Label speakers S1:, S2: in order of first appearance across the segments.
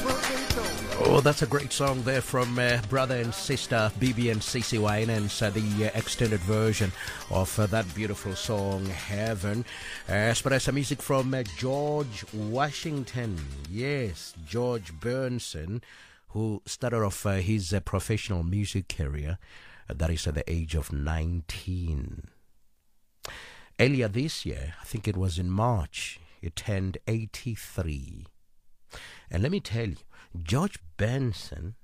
S1: Oh, that's a great song there from brother and sister BB and CC Winans, the extended version of that beautiful song, Heaven. As far as some music from George Washington, yes, George Benson, who started off his professional music career, that is at the age of 19. Earlier this year, I think it was in March, he turned 83. And let me tell you, George Benson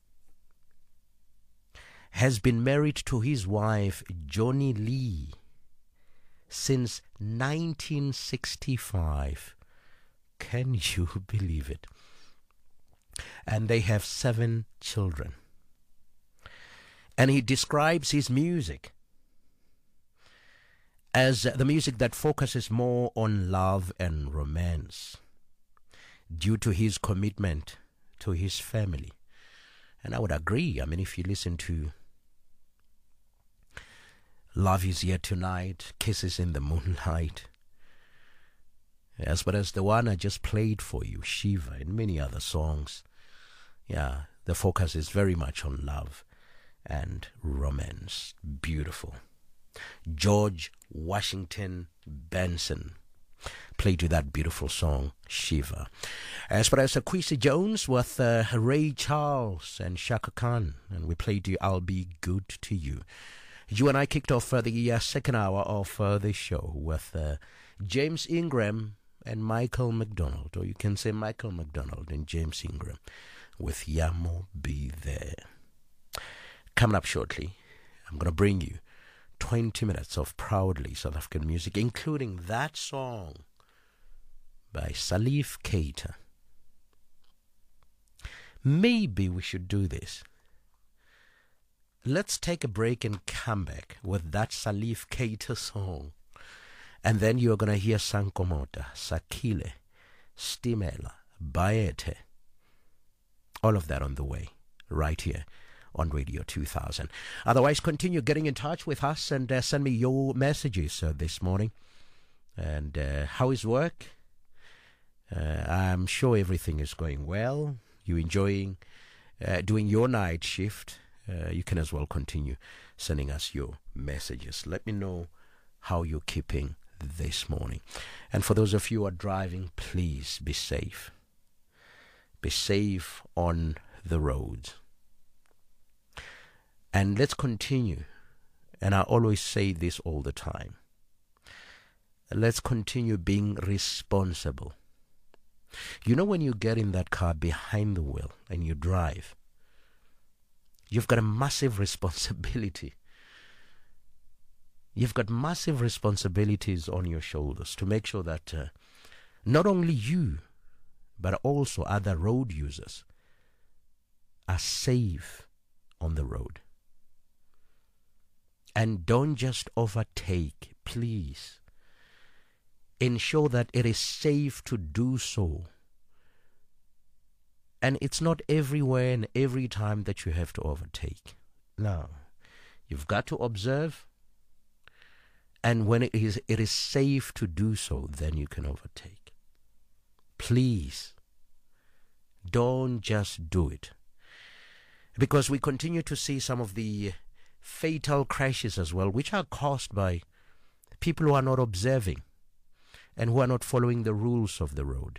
S1: has been married to his wife, Johnny Lee, since 1965. Can you believe it? And they have 7 children. And he describes his music as the music that focuses more on love and romance due to his commitment to his family. And I would agree. I mean, if you listen to Love Is Here Tonight, Kisses in the Moonlight, as well as the one I just played for you, Shiva, and many other songs, yeah, the focus is very much on love and romance. Beautiful. George Washington Benson played you that beautiful song, Shiva. As far as Quincy Jones with Ray Charles and Shaka Khan, and we played you I'll Be Good to You. You and I kicked off the second hour of the show with James Ingram and Michael McDonald, or you can say Michael McDonald and James Ingram with Yamo Be There. Coming up shortly, I'm going to bring you 20 minutes of proudly South African music, including that song by Salif Keita. Maybe we should do this. Let's take a break and come back with that Salif Keita song. And then you're going to hear Sankomota, Sakile, Stimela, Baete. All of that on the way, right here on Radio 2000. Otherwise, continue getting in touch with us and send me your messages this morning. And how is work? I'm sure everything is going well. You enjoying doing your night shift? You can as well continue sending us your messages. Let me know how you're keeping this morning. And for those of you who are driving, please be safe. Be safe on the roads. And let's continue, and I always say this all the time, let's continue being responsible. You know, when you get in that car behind the wheel and you drive, you've got a massive responsibility. You've got massive responsibilities on your shoulders to make sure that not only you, but also other road users are safe on the road. And don't just overtake, please. Ensure that it is safe to do so. And it's not everywhere and every time that you have to overtake. No. You've got to observe. And when it is safe to do so, then you can overtake. Please, don't just do it. Because we continue to see some of the fatal crashes as well, which are caused by people who are not observing and who are not following the rules of the road.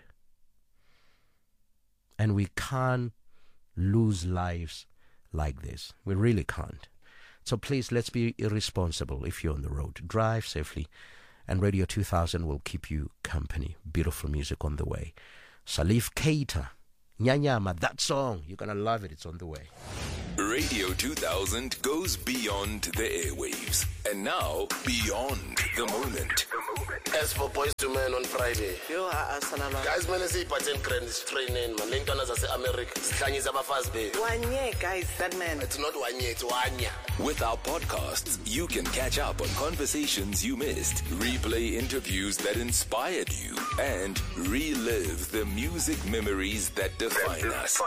S1: And we can't lose lives like this. We really can't. So please, let's be irresponsible if you're on the road. Drive safely, and Radio 2000 will keep you company. Beautiful music on the way. Salif Keita, Nyanyama, that song, you're going to love it. It's on the way.
S2: Radio 2000 goes beyond the airwaves. And now, beyond the moment.
S3: As for Boys to Men on Friday. Guys, man, I see patent grand training, man. Lincoln as America. Slangis of a fast baby.
S4: 1 year, guys, that man.
S3: It's not 1 year, it's 1 year.
S2: With our podcasts, you can catch up on conversations you missed, replay interviews that inspired you, and relive the music memories that define us.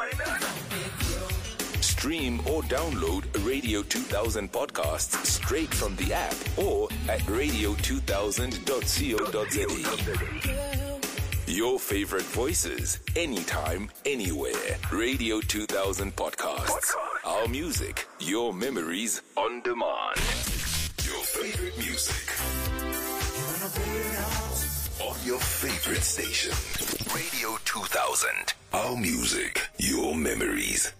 S2: Stream or download Radio 2000 podcasts straight from the app or at radio2000.co.za. Your favorite voices, anytime, anywhere. Radio 2000 podcasts. Our music, your memories on demand. Your favorite music. On your favorite station. Radio 2000. Our music, your memories.